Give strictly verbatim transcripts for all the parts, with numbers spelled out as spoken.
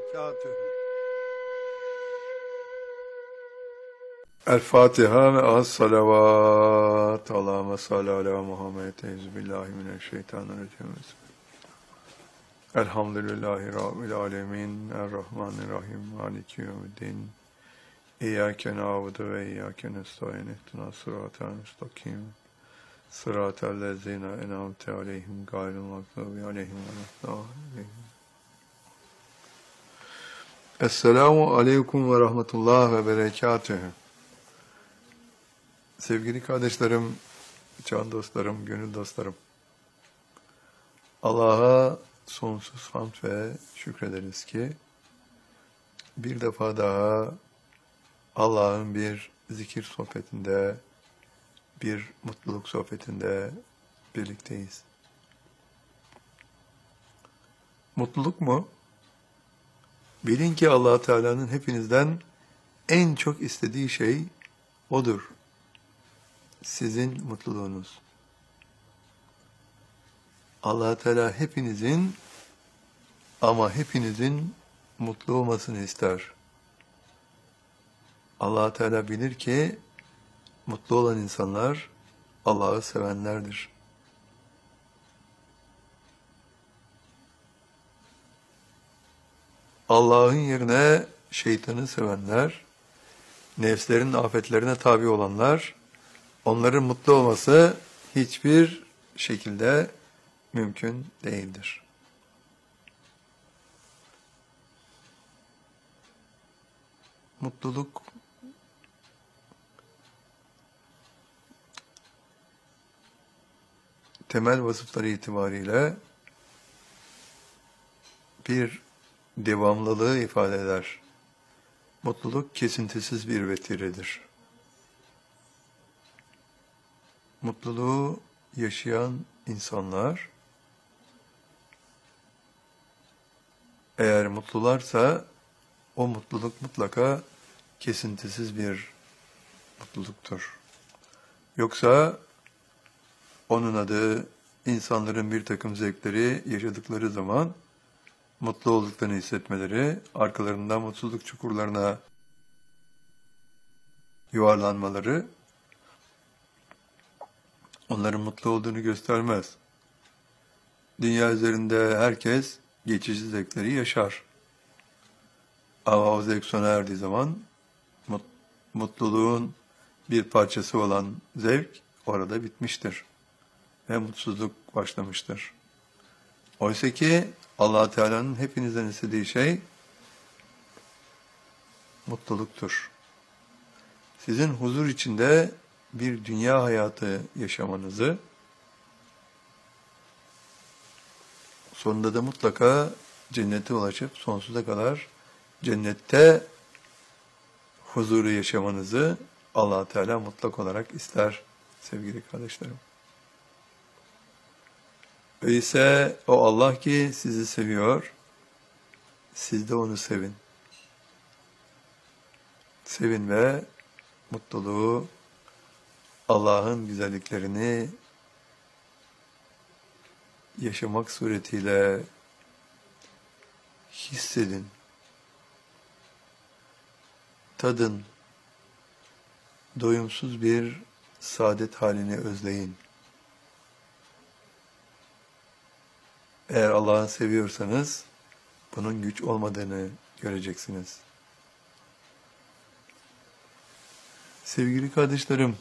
berekatühü. El Fatiha ve az salavat. Allahümme salli ala Muhammed. Euzubillahimineşşeytanirracim. Elhamdülillahi Rabbil alemin. Errahmanirrahim. Maliki yevmiddin. İyyâke na'budu ve iyyâke nestaîn. İhdinas sıratal müstakim. Sıratal lezîne en'amte aleyhim gayril mağdûbi aleyhim veleddâllîn. Esselamu aleyküm ve rahmetullah ve berekatühü. Sevgili kardeşlerim, can dostlarım, gönül dostlarım. Allah'a sonsuz hamd ve şükrederiz ki bir defa daha Allah'ın bir zikir sohbetinde, bir mutluluk sohbetinde birlikteyiz. Mutluluk mu? Bilin ki Allah Teala'nın hepinizden en çok istediği şey odur. Sizin mutluluğunuz. Allah Teala hepinizin ama hepinizin mutlu olmasını ister. Allah Teala bilir ki mutlu olan insanlar Allah'ı sevenlerdir. Allah'ın yerine şeytanı sevenler, nefslerin afetlerine tabi olanlar, onların mutlu olması hiçbir şekilde mümkün değildir. Mutluluk temel vasıfları itibariyle bir devamlılığı ifade eder. Mutluluk kesintisiz bir vetiredir. Mutluluğu yaşayan insanlar, eğer mutlularsa o mutluluk mutlaka kesintisiz bir mutluluktur. Yoksa onun adı insanların bir takım zevkleri yaşadıkları zaman mutlu olduklarını hissetmeleri, arkalarından mutsuzluk çukurlarına yuvarlanmaları onların mutlu olduğunu göstermez. Dünya üzerinde herkes geçici zevkleri yaşar. Ama o zevk sona erdiği zaman mutluluğun bir parçası olan zevk orada bitmiştir. Ve mutsuzluk başlamıştır. Oysa ki Allah Teala'nın hepinizden istediği şey mutluluktur. Sizin huzur içinde bir dünya hayatı yaşamanızı, sonunda da mutlaka cennete ulaşıp sonsuza kadar cennette huzuru yaşamanızı Allah Teala mutlak olarak ister sevgili kardeşlerim. Öyleyse o Allah ki sizi seviyor, siz de onu sevin. Sevin ve mutluluğu, Allah'ın güzelliklerini yaşamak suretiyle hissedin, tadın, doyumsuz bir saadet halini özleyin. Eğer Allah'ı seviyorsanız bunun güç olmadığını göreceksiniz. Sevgili kardeşlerim,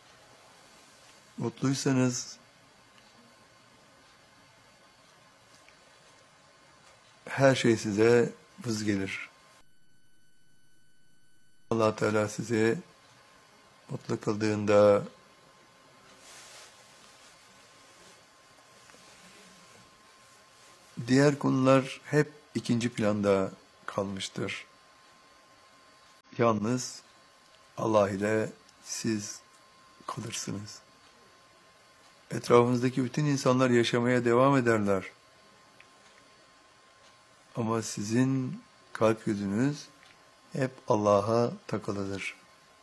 mutluysanız her şey size vız gelir. Allah Teala sizi mutlu kıldığında diğer konular hep ikinci planda kalmıştır. Yalnız Allah ile siz kalırsınız. Etrafınızdaki bütün insanlar yaşamaya devam ederler. Ama sizin kalp yüzünüz hep Allah'a takılıdır.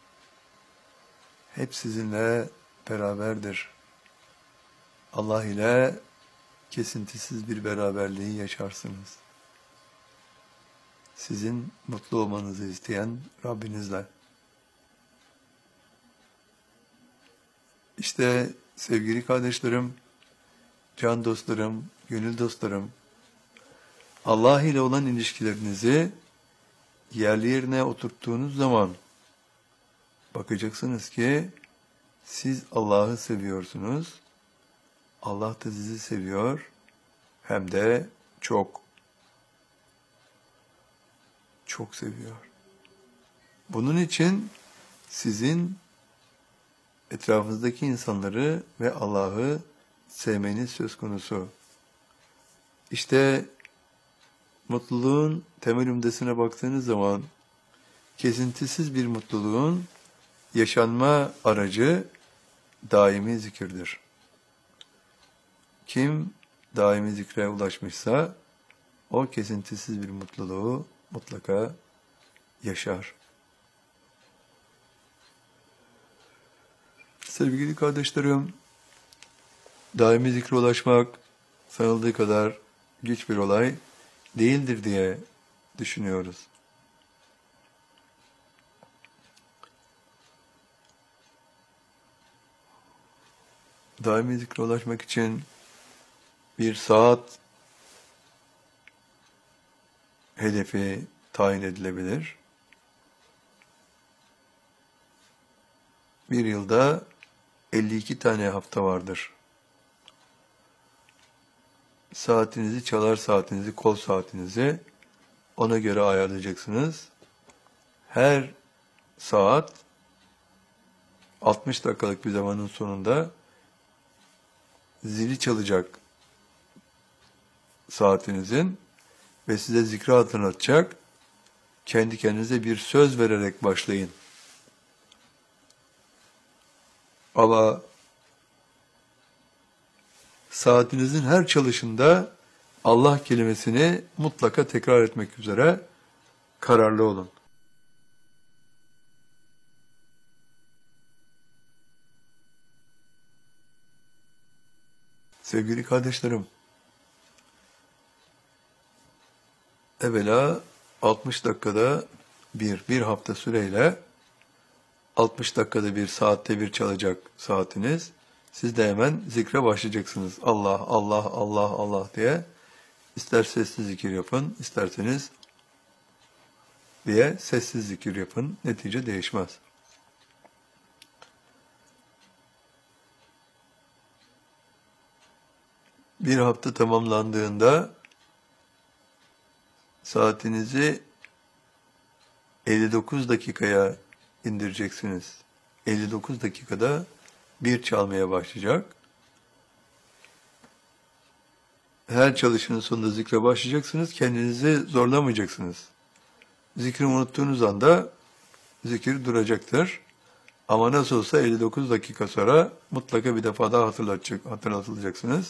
Hep sizinle beraberdir. Allah ile kesintisiz bir beraberliği yaşarsınız. sizin mutlu olmanızı isteyen Rabbinizle. İşte sevgili kardeşlerim, can dostlarım, gönül dostlarım, Allah ile olan ilişkilerinizi yerli yerine oturttuğunuz zaman bakacaksınız ki siz Allah'ı seviyorsunuz, Allah da sizi seviyor, hem de çok, çok seviyor. Bunun için sizin etrafınızdaki insanları ve Allah'ı sevmeniz söz konusu. İşte mutluluğun temel ümdesine baktığınız zaman, kesintisiz bir mutluluğun yaşanma aracı daimi zikirdir. Kim daimi zikre ulaşmışsa, o kesintisiz bir mutluluğu mutlaka yaşar. Sevgili kardeşlerim, daimi zikre ulaşmak sanıldığı kadar güç bir olay değildir diye düşünüyoruz. Daimi zikre ulaşmak için bir saat hedefi tayin edilebilir. Bir yılda elli iki tane hafta vardır. Saatinizi, çalar saatinizi, kol saatinizi ona göre ayarlayacaksınız. Her saat altmış dakikalık bir zamanın sonunda zili çalacak saatinizin ve size zikri hatırlatacak. Kendi kendinize bir söz vererek başlayın. Ama saatinizin her çalışında Allah kelimesini mutlaka tekrar etmek üzere kararlı olun. Sevgili kardeşlerim, evvela altmış dakikada bir, bir hafta süreyle altmış dakikada bir, saatte bir çalacak saatiniz. Siz de hemen zikre başlayacaksınız. Allah, Allah, Allah, Allah diye. İster sessiz zikir yapın, isterseniz diye sessiz zikir yapın. Netice değişmez. Bir hafta tamamlandığında saatinizi elli dokuz dakikaya indireceksiniz. elli dokuz dakikada bir çalmaya başlayacak. Her çalışının sonunda zikre başlayacaksınız. Kendinizi zorlamayacaksınız. Zikri unuttuğunuz anda zikir duracaktır. Ama nasıl olsa elli dokuz dakika sonra mutlaka bir defa daha hatırlatacak, hatırlatılacaksınız.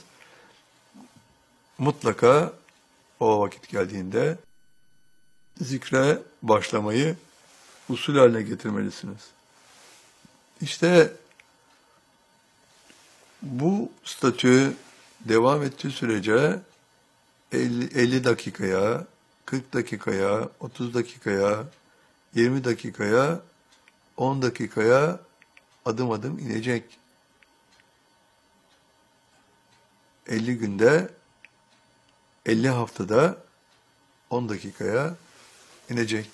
Mutlaka o vakit geldiğinde zikre başlamayı usul haline getirmelisiniz. İşte bu statü devam ettiği sürece elli, elli dakikaya, kırk dakikaya, otuz dakikaya, yirmi dakikaya, on dakikaya adım adım inecek. elli günde, elli haftada on dakikaya inecek.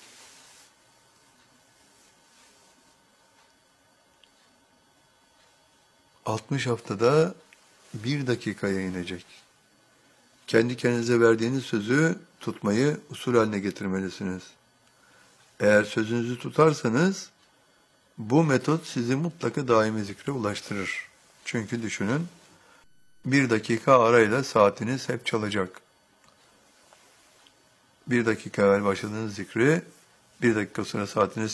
altmış haftada bir dakikaya inecek. Kendi kendinize verdiğiniz sözü tutmayı usul haline getirmelisiniz. Eğer sözünüzü tutarsanız bu metot sizi mutlaka daimi zikre ulaştırır. Çünkü düşünün, bir dakika arayla saatiniz hep çalacak. Bir dakika evvel başladığınız zikri, bir dakika sonra saatiniz